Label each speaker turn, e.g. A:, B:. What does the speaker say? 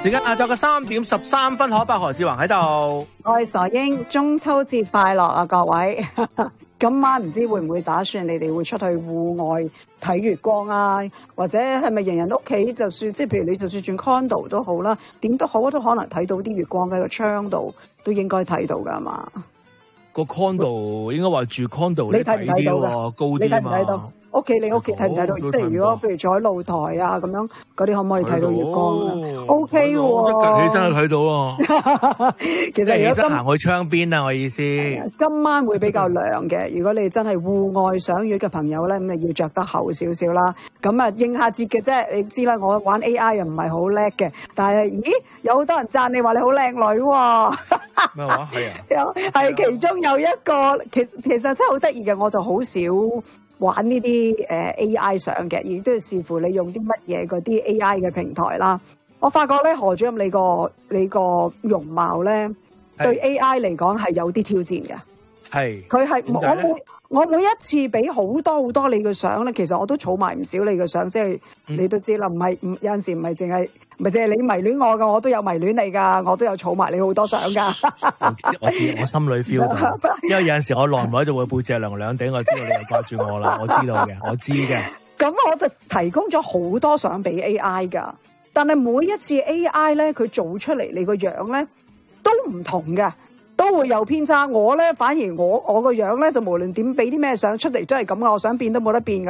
A: 時間下晝嘅3:13，可伯何志宏喺度。
B: 我係傻英，中秋節快樂啊各位！今晚唔知會唔會打算你哋會出去戶外睇月光啊？或者係咪人人屋企就算即係譬如你就算轉 condo 都好啦，點都好都可能睇到啲月光喺個窗度，都應該睇到㗎嘛？
A: 個 condo 應該話住 condo
B: 你睇唔睇到㗎？
A: 高啲啊嘛。
B: 你睇屋企睇唔睇到？即係如果譬如坐喺露台啊咁樣，嗰啲可唔可以睇到月光啊？OK 喎，
A: 一趌起身就睇到喎。
B: 其實如果
A: 行去窗邊啊，我意思。
B: 今晚會比較涼嘅，如果你真係戶外賞月嘅朋友咧，咁你要着得厚少少啦。咁啊應下節嘅啫，你知啦，我玩 AI 又唔係好叻嘅，但係咦有好多人讚你話你好靚女喎。
A: 咩話？係啊。
B: 係其中有一個，其實真係好得意嘅，我就好少玩呢啲AI 相嘅，亦都係視乎你用啲乜嘢嗰啲 AI 嘅平台啦。我發覺咧，何主任你個容貌咧，對 AI 嚟講係有啲挑戰嘅。係，佢係我每一次俾好多你嘅相咧，其實我都儲埋唔少你嘅相，即係你都知啦，唔係有陣時唔係淨係你迷戀我噶，我都有迷戀你噶，我都有儲埋你好多相噶。
A: 我知，我心裏 feel 到，因為有陣時我耐唔耐就會背脊涼涼地，我知道你又掛住我啦，我知道嘅，我知嘅。咁
B: 我就提供咗好多相俾 AI 噶，但係每一次 AI 咧，佢做出嚟你個樣咧都唔同嘅，都會有偏差。我咧反而我個樣咧就無論點俾啲咩相出嚟都係咁噶，我想變都冇得變噶。